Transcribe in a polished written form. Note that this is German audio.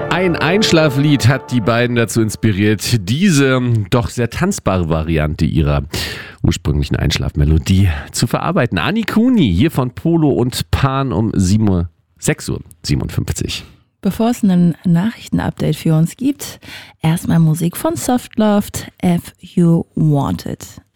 Ein Einschlaflied hat die beiden dazu inspiriert, diese doch sehr tanzbare Variante ihrer ursprünglichen Einschlafmelodie zu verarbeiten. Ani Kuni hier von Polo und Pan um 6:57 Uhr. Bevor es ein Nachrichtenupdate für uns gibt, erstmal Musik von Softloft, If You Want It.